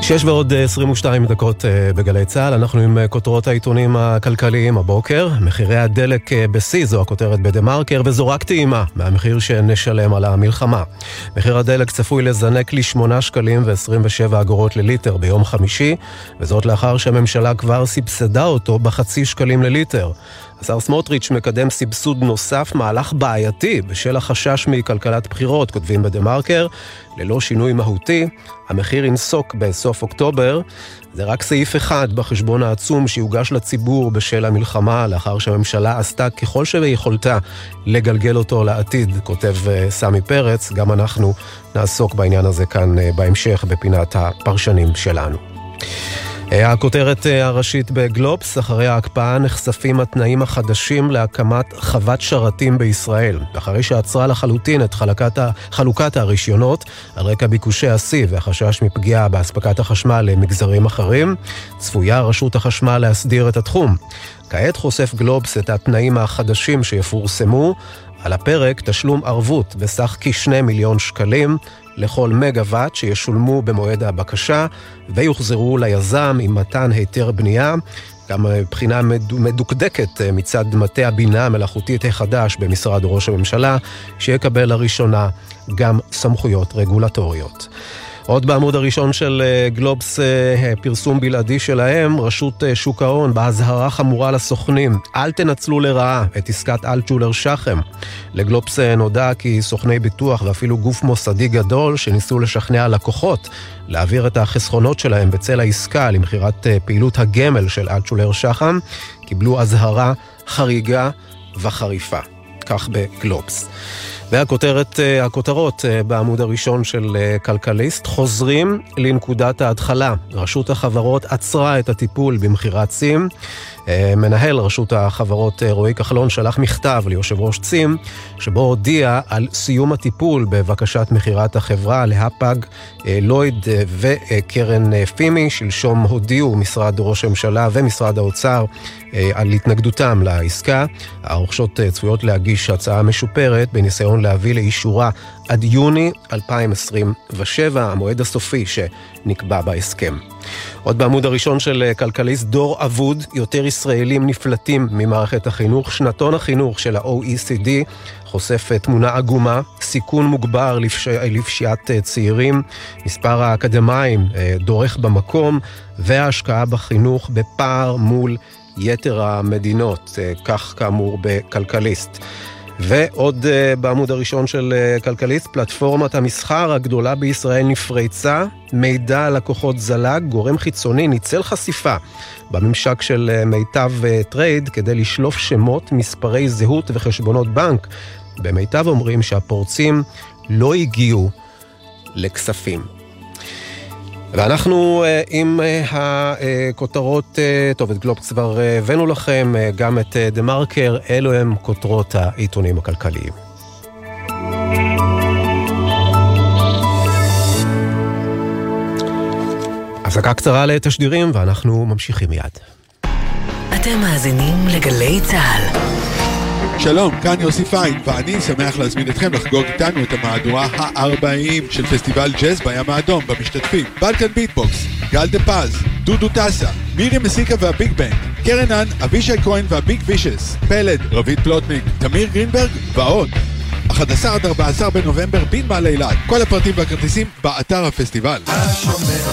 6:22 בגלי צהל. אנחנו עם כותרות העיתונים הכלכליים הבוקר. מחירי הדלק בשיא, זו הכותרת בדה-מרקר, וזו רק טעימה מהמחיר שנשלם על המלחמה. מחיר הדלק צפוי לזנק ל8.27 שקלים לליטר ביום חמישי, וזאת לאחר שהממשלה כבר סבסדה אותו בחצי שקלים לליטר. השר סמוטריץ' מקדם סבסוד נוסף, מהלך בעייתי בשל החשש מכלכלת בחירות, כותבים בדה-מרקר. ללא שינוי מהותי, המחיר ינסוק בסוף אוקטובר. זה רק סעיף אחד בחשבון העצום שיוגש לציבור בשל המלחמה, לאחר שהממשלה עשתה ככל שביכולתה לגלגל אותו לעתיד, כותב סמי פרץ. גם אנחנו נעסוק בעניין הזה כאן בהמשך בפינת הפרשנים שלנו. הכותרת הראשית בגלובס: אחרי ההקפאה נחשפים התנאים החדשים להקמת חוות שרתים בישראל. אחרי שעצרה לחלוטין את חלוקת הרישיונות על רקע ביקושי השיא והחשש מפגיעה בהספקת החשמל למגזרים אחרים, צפויה רשות החשמל להסדיר את התחום. כעת חושף גלובס את התנאים החדשים שיפורסמו. על הפרק תשלום ערבות בסך כ2 מיליון שקלים לכל מגוואט שישולמו במועד הבקשה ויוחזרו ליזם עם מתן היתר בנייה. גם בחינה מדוקדקת מצד מטה הבינה המלאכותית החדש במשרד ראש הממשלה, שיקבל לראשונה גם סמכויות רגולטוריות. עוד בעמוד הראשון של גלובס, פרסום בלעדי שלהם, רשות שוק ההון בהזהרה חמורה לסוכנים: אל תנצלו לרעה את עסקת אלטשולר שחם. לגלובס נודע כי סוכני ביטוח ואפילו גוף מוסדי גדול שניסו לשכנע לקוחות להעביר את החסכונות שלהם בצל העסקה למחירת פעילות הגמל של אלטשולר שחם, קיבלו הזהרה חריגה וחריפה. כך בגלובס. והכותרות בעמוד הראשון של כלכליסט: חוזרים לנקודת ההתחלה. רשות החברות עצרה את הטיפול במחירת צים. מנהל רשות החברות רועי כחלון שלח מכתב ליושב ראש צים, שבו הודיע על סיום הטיפול בבקשת מחירת החברה להפג, לויד וקרן פימי. שלשום הודיעו משרד ראש הממשלה ומשרד האוצר על התנגדותם לעסקה. הרוכשות צפויות להגיש הצעה משופרת בניסיון להביא לאישורה עד יוני 2027, המועד הסופי שנקבע בהסכם. עוד בעמוד הראשון של כלכליסט: דור אבוד, יותר ישראלים נפלטים ממערכת החינוך. שנתון החינוך של ה-OECD חושף תמונה עגומה: סיכון מוגבר לפשיעת צעירים, מספר האקדמיים דורך במקום, וההשקעה בחינוך בפער מול יתר המדינות, כך כאמור בכלכליסט. ועוד בעמוד הראשון של כלכליסט: פלטפורמת המסחר הגדולה בישראל נפרצה, מידע על לקוחות זלג, גורם חיצוני ניצל חשיפה בממשק של מיטב טרייד כדי לשלוף שמות, מספרי זהות וחשבונות בנק. במיטב אומרים שהפורצים לא הגיעו לכספים. ואנחנו עם הכותרות. טוב, את גלובס כבר הבאנו לכם, גם את דה-מרקר. אלו הם כותרות העיתונים הכלכליים. הפסקה קצרה לתשדירים ואנחנו ממשיכים מיד. אתם מאזינים לגלי צהל. שלום, כאן יוסי פיין, ואני שמח להזמין אתכם לחגוג איתנו את המהדורה ה-40 של פסטיבל ג'אז בים האדום. במשתתפים בלקן ביטבוקס, גל דה פז, דודו טסה, מירי מסיקה והביג בנד, קרנן, אבישי כהן והביג וישס, פלד, רבית פלוטניק, תמיר גרינברג ועוד. 11 עד 14 בנובמבר בין מעלה אילת. כל הפרטים והכרטיסים באתר הפסטיבל.